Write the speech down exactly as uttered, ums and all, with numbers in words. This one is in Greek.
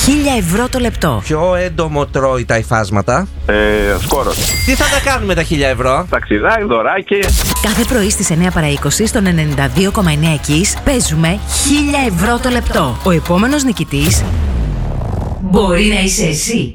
χίλια ευρώ το λεπτό. Ποιο έντομο τρώει τα υφάσματα? Ε, σκόρος. Τι θα τα κάνουμε τα χίλια ευρώ? Ταξιδάκι, δωράκι. Κάθε πρωί στις εννιά παρά είκοσι στον ενενήντα δύο κόμμα εννιά Kiss παίζουμε χίλια ευρώ το λεπτό. Ο επόμενος νικητής μπορεί να είσαι εσύ.